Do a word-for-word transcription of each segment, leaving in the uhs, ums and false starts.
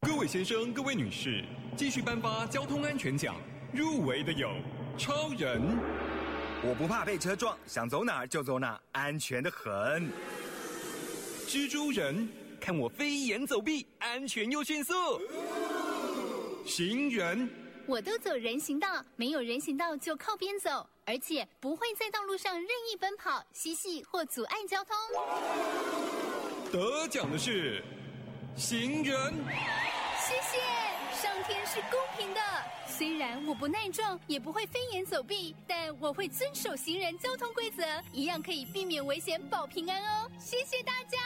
各位先生、各位女士，继续颁发交通安全奖，入围的有超人， 我不怕被车撞，想走哪儿就走哪儿，安全的很。 蜘蛛人，看我飞檐走壁，安全又迅速。行人， 我都走人行道，没有人行道就靠边走，而且不会在道路上任意奔跑、嬉戏或阻碍交通。 得奖的是行人。 谢谢，上天是公平的。虽然我不耐撞，也不会飞檐走壁，但我会遵守行人交通规则，一样可以避免危险，保平安哦。谢谢大家。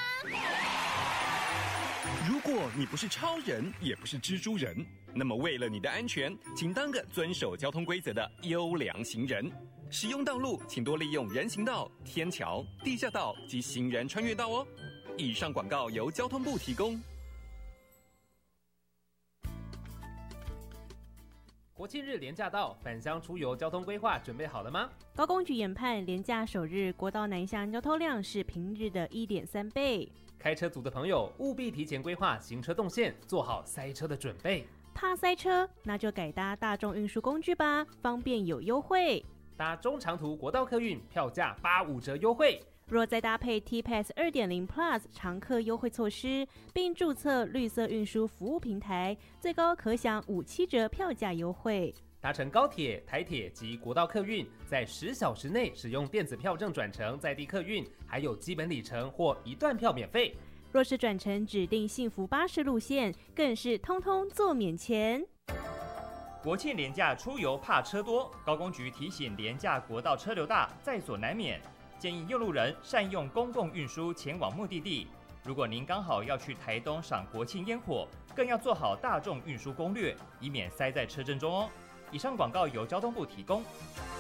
如果你不是超人，也不是蜘蛛人，那么为了你的安全，请当个遵守交通规则的优良行人。使用道路，请多利用人行道、天桥、地下道及行人穿越道哦。以上广告由交通部提供。 国庆日连假到，返乡出游交通规划准备好了吗？ 高公局研判，连假首日国道南向交通量是平日的 一点三倍。 开车族的朋友务必提前规划行车动线，做好塞车的准备。 怕塞车，那就改搭大众运输工具吧，方便有优惠。 搭中长途国道客运，票价八五折优惠。 若再搭配 T-Pass 二点零 Plus 常客优惠措施，并注册绿色运输服务平台，最高可享五七折票价优惠。 搭乘高铁、台铁及国道客运，在十小时内使用电子票证转乘在地客运，还有基本里程或一段票免费。 若是转乘指定幸福巴士路线，更是通通做免钱。 国庆连假出游怕车多，高公局提醒连假国道车流大，在所难免。建议用路人善用公共运输前往目的地。如果您刚好要去台东赏国庆烟火，更要做好大众运输攻略，以免塞在车阵中哦。以上广告由交通部提供。